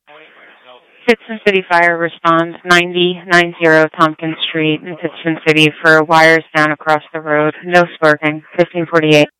Pittston City Fire responds 9090 Tompkins Street in Pittston City for wires down across the road. No sparking. 1548.